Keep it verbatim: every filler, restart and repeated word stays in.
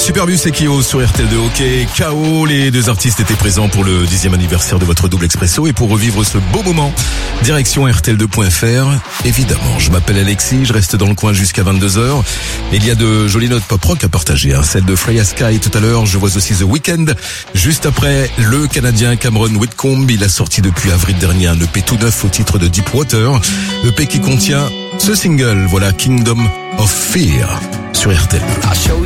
Superbus et Kyo sur R T L deux Hockey. K O, les deux artistes étaient présents pour le dixième anniversaire de votre double expresso. Et pour revivre ce beau moment, direction R T L deux point F R. Évidemment, je m'appelle Alexis, je reste dans le coin jusqu'à vingt-deux heures. Il y a de jolies notes pop-rock à partager, hein. Celle de Freya Sky tout à l'heure, je vois aussi The Weeknd. Juste après, le Canadien Cameron Whitcomb, il a sorti depuis avril dernier un E P tout neuf au titre de Deepwater. E P qui contient ce single, voilà, Kingdom of Fear sur R T L deux.